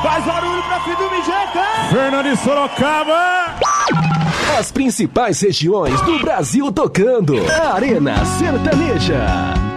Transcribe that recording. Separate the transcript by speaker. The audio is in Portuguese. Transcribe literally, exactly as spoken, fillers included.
Speaker 1: Faz barulho pra fim do Mijeca!
Speaker 2: Fernando de Sorocaba!
Speaker 3: As principais regiões do Brasil tocando. Arena Sertaneja.